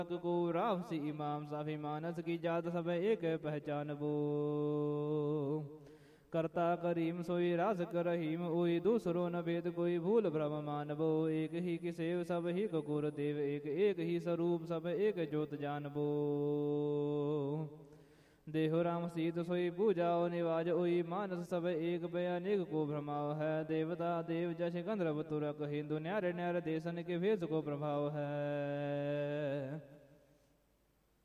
को रावसी इमाम साफी मानस की जात सब एक पहचान बो। करता करीम सोई रास कर रहीम ओई दूसरो न भेद कोई भूल भ्रम मानबो। एक ही किसेव सब ही ककुर देव एक एक ही स्वरूप सब एक ज्योत जानबो। देहो राम सीत सोई पूजाओ निवाज ओई मानस सब एक बयानेक को भ्रमाव है। देवता देव जश गंधर्व तुरक हिंदु न्यार न्यार देशन के भेष को प्रभाव है।